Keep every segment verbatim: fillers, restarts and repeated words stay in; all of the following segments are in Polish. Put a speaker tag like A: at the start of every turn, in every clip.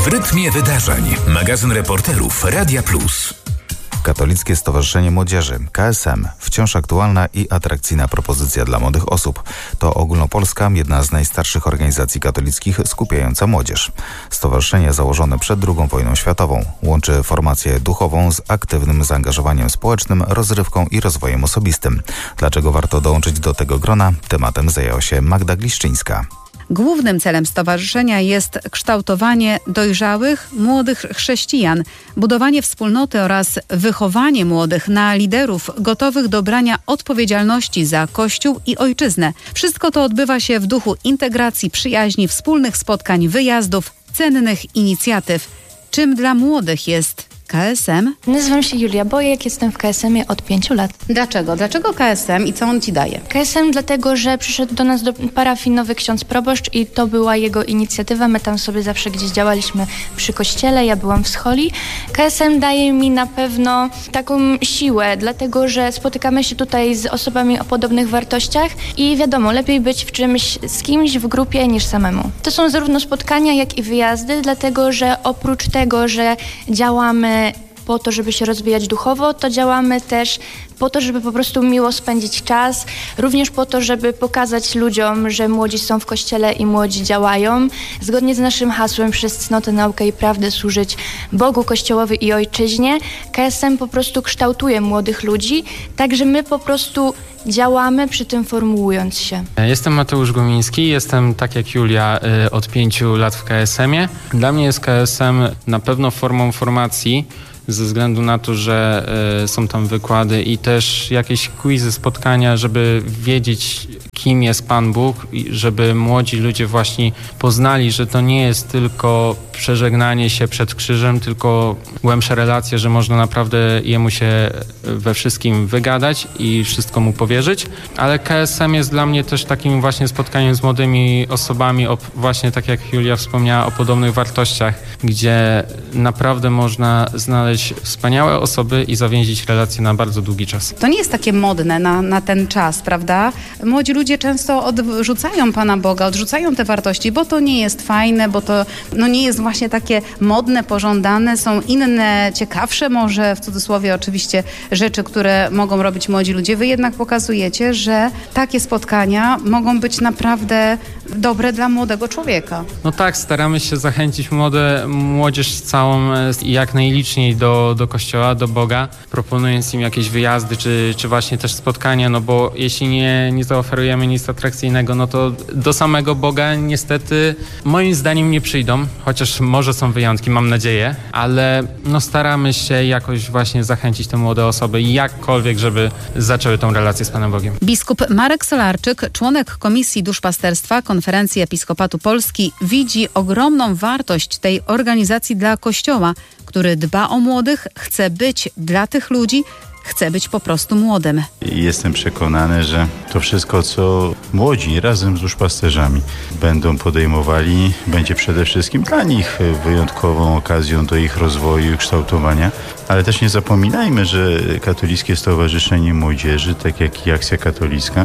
A: rytmie wydarzeń. Magazyn reporterów Radia Plus.
B: Katolickie Stowarzyszenie Młodzieży, K S M, wciąż aktualna i atrakcyjna propozycja dla młodych osób. To ogólnopolska, jedna z najstarszych organizacji katolickich skupiająca młodzież. Stowarzyszenie założone przed drugą wojną światową łączy formację duchową z aktywnym zaangażowaniem społecznym, rozrywką i rozwojem osobistym. Dlaczego warto dołączyć do tego grona? Tematem zajęła się Magda Gliszczyńska.
C: Głównym celem stowarzyszenia jest kształtowanie dojrzałych, młodych chrześcijan, budowanie wspólnoty oraz wychowanie młodych na liderów gotowych do brania odpowiedzialności za Kościół i ojczyznę. Wszystko to odbywa się w duchu integracji, przyjaźni, wspólnych spotkań, wyjazdów, cennych inicjatyw. Czym dla młodych jest K S M?
D: Nazywam się Julia Bojek, jestem w K S M-ie od pięciu lat.
C: Dlaczego? Dlaczego K S M i co on Ci daje?
D: K S M dlatego, że przyszedł do nas do parafii nowy ksiądz proboszcz i to była jego inicjatywa. My tam sobie zawsze gdzieś działaliśmy przy kościele, ja byłam w scholi. K S M daje mi na pewno taką siłę, dlatego, że spotykamy się tutaj z osobami o podobnych wartościach i wiadomo, lepiej być w czymś z kimś w grupie niż samemu. To są zarówno spotkania, jak i wyjazdy, dlatego, że oprócz tego, że działamy po to, żeby się rozwijać duchowo, to działamy też po to, żeby po prostu miło spędzić czas, również po to, żeby pokazać ludziom, że młodzi są w Kościele i młodzi działają. Zgodnie z naszym hasłem przez cnotę, naukę i prawdę służyć Bogu, Kościołowi i Ojczyźnie, K S M po prostu kształtuje młodych ludzi, także my po prostu działamy, przy tym formułując się.
E: Jestem Mateusz Gumiński, jestem tak jak Julia od pięciu lat w K S M-ie. Dla mnie jest K S M na pewno formą formacji, ze względu na to, że y, są tam wykłady i też jakieś quizy, spotkania, żeby wiedzieć, kim jest Pan Bóg i żeby młodzi ludzie właśnie poznali, że to nie jest tylko przeżegnanie się przed krzyżem, tylko głębsza relacja, że można naprawdę Jemu się we wszystkim wygadać i wszystko Mu powierzyć. Ale K S M jest dla mnie też takim właśnie spotkaniem z młodymi osobami, o, właśnie tak jak Julia wspomniała, o podobnych wartościach, gdzie naprawdę można znaleźć wspaniałe osoby i zawięzić relacje na bardzo długi czas.
C: To nie jest takie modne na, na ten czas, prawda? Młodzi ludzie często odrzucają Pana Boga, odrzucają te wartości, bo to nie jest fajne, bo to no, nie jest właśnie takie modne, pożądane. Są inne, ciekawsze może, w cudzysłowie oczywiście, rzeczy, które mogą robić młodzi ludzie. Wy jednak pokazujecie, że takie spotkania mogą być naprawdę dobre dla młodego człowieka.
E: No tak, staramy się zachęcić młode, młodzież całą jak najliczniej do, do Kościoła, do Boga, proponując im jakieś wyjazdy, czy, czy właśnie też spotkania, no bo jeśli nie, nie zaoferujemy nic atrakcyjnego, no to do samego Boga niestety moim zdaniem nie przyjdą, chociaż może są wyjątki, mam nadzieję, ale no staramy się jakoś właśnie zachęcić te młode osoby jakkolwiek, żeby zaczęły tą relację z Panem Bogiem.
C: Biskup Marek Solarczyk, członek Komisji Duszpasterstwa Konferencji Episkopatu Polski, widzi ogromną wartość tej organizacji dla Kościoła, który dba o młodych, chce być dla tych ludzi, chce być po prostu młodym.
F: Jestem przekonany, że to wszystko, co młodzi razem z duszpasterzami będą podejmowali, będzie przede wszystkim dla nich wyjątkową okazją do ich rozwoju i kształtowania. Ale też nie zapominajmy, że Katolickie Stowarzyszenie Młodzieży, tak jak i Akcja Katolicka,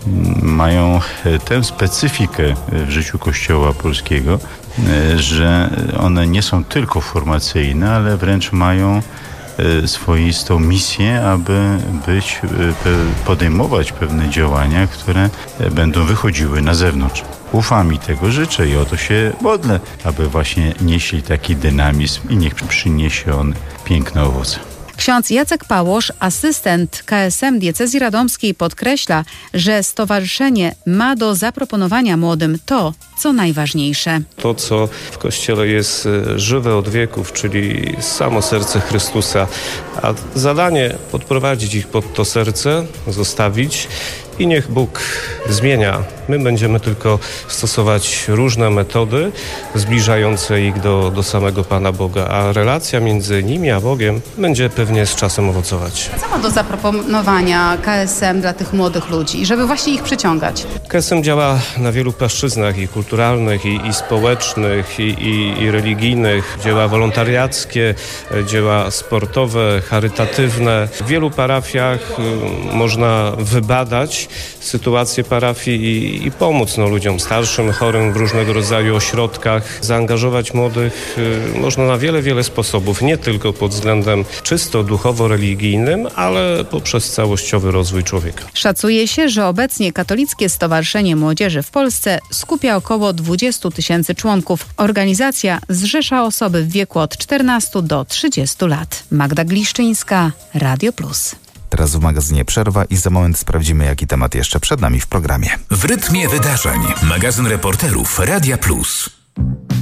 F: mają tę specyfikę w życiu Kościoła polskiego, że one nie są tylko formacyjne, ale wręcz mają swoistą misję, aby być, podejmować pewne działania, które będą wychodziły na zewnątrz. Ufam i tego życzę i o to się modlę, aby właśnie nieśli taki dynamizm i niech przyniesie on piękne owoce.
C: Ksiądz Jacek Pałosz, asystent K S M Diecezji Radomskiej, podkreśla, że stowarzyszenie ma do zaproponowania młodym to, co najważniejsze.
G: To, co w Kościele jest żywe od wieków, czyli samo serce Chrystusa, a zadanie podprowadzić ich pod to serce, zostawić i niech Bóg zmienia. My będziemy tylko stosować różne metody zbliżające ich do, do samego Pana Boga, a relacja między nimi a Bogiem będzie pewnie z czasem owocować.
C: Co ma do zaproponowania K S M dla tych młodych ludzi, żeby właśnie ich przyciągać?
G: K S M działa na wielu płaszczyznach i kulturalnych, i, i społecznych, i, i, i religijnych. Dzieła wolontariackie, dzieła sportowe, charytatywne. W wielu parafiach y, można wybadać poprawić sytuację parafii i, i pomóc no, ludziom starszym, chorym w różnego rodzaju ośrodkach. Zaangażować młodych y, można na wiele, wiele sposobów, nie tylko pod względem czysto duchowo-religijnym, ale poprzez całościowy rozwój człowieka.
C: Szacuje się, że obecnie Katolickie Stowarzyszenie Młodzieży w Polsce skupia około dwadzieścia tysięcy członków. Organizacja zrzesza osoby w wieku od czternastu do trzydziestu lat. Magda Gliszczyńska, Radio Plus.
B: Teraz w magazynie przerwa i za moment sprawdzimy, jaki temat jeszcze przed nami w programie.
A: W rytmie wydarzeń. Magazyn reporterów Radia Plus.